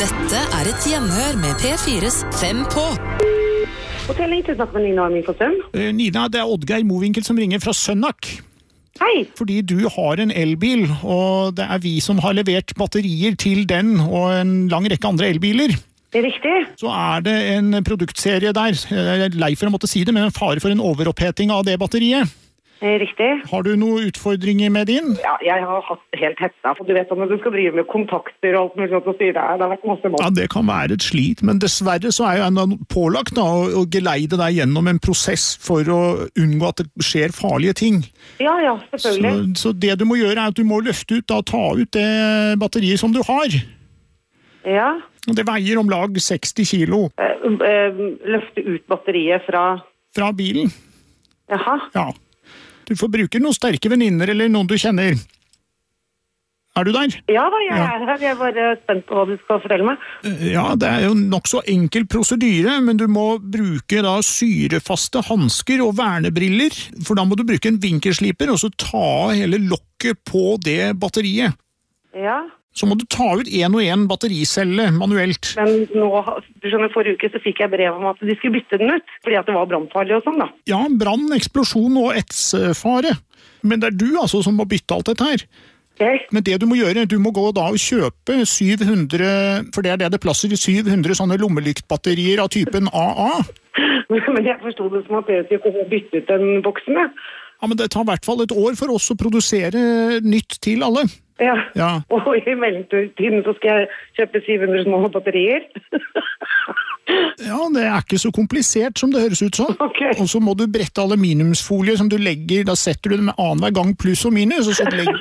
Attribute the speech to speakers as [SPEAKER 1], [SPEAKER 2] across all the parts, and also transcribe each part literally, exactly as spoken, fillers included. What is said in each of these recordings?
[SPEAKER 1] Dette er et gjenhør med P fires Fem på.
[SPEAKER 2] Hotellet til snakker med Nina og min for Sønn.
[SPEAKER 3] Eh, Nina, det er Oddgeir Mowinckel som ringer fra Sønnak.
[SPEAKER 2] Hei.
[SPEAKER 3] Fordi du har en elbil, og det er vi som har levert batterier til den og en lang rekke andre elbiler.
[SPEAKER 2] Det er riktig.
[SPEAKER 3] Så er det en produktserie der, jeg er lei for å måtte si det, men en fare for en overoppheting av det batteriet.
[SPEAKER 2] Det er riktig.
[SPEAKER 3] Har du noen utfordringer med din?
[SPEAKER 2] Ja, jeg har hatt helt hetta, for du vet om du skal drive med kontakter og alt mulig sånt og styre. Det har vært masse mat.
[SPEAKER 3] Ja, det kan være et slit, men dessverre så er jeg enda pålagt da, å geleide deg gjennom en prosess for å unngå at det skjer farlige ting.
[SPEAKER 2] Ja, ja, selvfølgelig.
[SPEAKER 3] Så, så det du må gjøre er at du må løfte ut, da, ta ut det batteriet som du har.
[SPEAKER 2] Ja.
[SPEAKER 3] Det veier om lag seksti kilo.
[SPEAKER 2] Uh, uh, løfte ut batteriet fra...
[SPEAKER 3] Fra bilen.
[SPEAKER 2] Jaha.
[SPEAKER 3] Ja. Du får bruke noen sterke venninner eller noen du kjenner. Er du der?
[SPEAKER 2] Ja da, jeg er her. Jeg er bare spent på hva du skal fortelle meg.
[SPEAKER 3] Ja, det er jo nok så enkel prosedyre, men du må bruke da syrefaste hansker og vernebriller, for da må du bruke en vinkelsliper og så ta hele lokket på det batteriet.
[SPEAKER 2] Ja.
[SPEAKER 3] Så må du ta ut en og en battericelle manuelt.
[SPEAKER 2] Men nå, du skjønner, forrige uke så fikk jeg brev om at de skulle bytte den ut, fordi at det var brannfarlig og sånn da.
[SPEAKER 3] Ja, brann, eksplosjon og etsfare. Men det er du altså som må bytte alt dette her.
[SPEAKER 2] Okay.
[SPEAKER 3] Men det du må gjøre, du må gå da og kjøpe syv hundre, for det er det det plasser i syv hundre sånne lommelyktbatterier av typen A A.
[SPEAKER 2] Men jeg forstod det som at dere skulle bytte ut den boksen, ja.
[SPEAKER 3] Ja, men det tar i hvert fall et år for oss å produsere nytt til alle.
[SPEAKER 2] Ja,
[SPEAKER 3] ja.
[SPEAKER 2] Og i mellomtiden så skal jeg kjøpe syv hundre små batterier.
[SPEAKER 3] Ja, det er ikke så komplisert som det høres ut sånn.
[SPEAKER 2] Okay.
[SPEAKER 3] Og så må du brette aluminiumsfolie som du legger, da setter du det med annen hver gang pluss og minus, og så legger...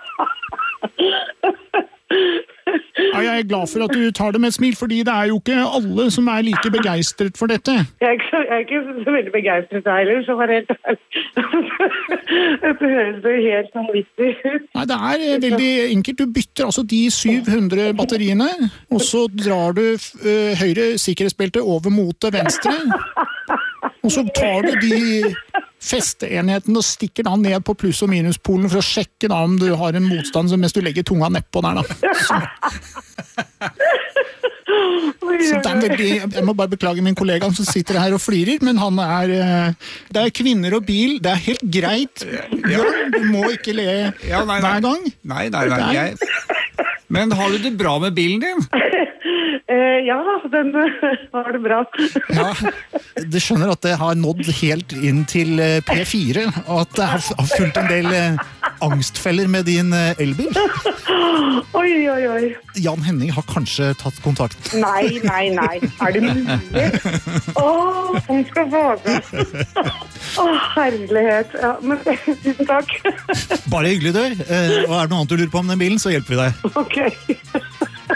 [SPEAKER 3] Ja, jeg er glad for at du tar det med et smil, fordi det er jo ikke alle som er like begeistret for dette.
[SPEAKER 2] Jeg er ikke så, jeg er ikke så veldig begeistret heller, så var det helt ærlig. Det høres jo helt sånn vittig ut.
[SPEAKER 3] Nei, det er veldig enkelt. Du bytter altså de syv hundre batteriene, og så drar du uh, høyre sikkerhetsbelte over mot det venstre, og så tar du de festeenhetene og stikker da ned på pluss- og minuspolen for å sjekke da om du har en motstand mens du legger tunga nedpå der da. Så. Så det er veldig, jeg må bare beklage min kollega som sitter her og flirer, men han er, det er kvinner og bil, det er helt greit. Ja, du må ikke le
[SPEAKER 4] ja, nei, nei.
[SPEAKER 3] hver gang.
[SPEAKER 4] Nei, nei, nei. Jeg... Men har du det bra med bilen din?
[SPEAKER 2] Uh, ja, den har det bra.
[SPEAKER 3] Ja, du skjønner at det har nådd helt inn til P fire, og at det har fulgt en del angstfeller med din elbil.
[SPEAKER 2] Oi, oi, oi.
[SPEAKER 3] Jan Henning har kanskje tatt kontakt.
[SPEAKER 2] Nei, nei, nei. Er det mulig? Åh, han skal vage. Åh, herlighet. Ja, men tusen takk.
[SPEAKER 3] Bare hyggelig, du. Og er det noe annet du lurer på om den bilen, så hjelper vi deg.
[SPEAKER 2] Ok.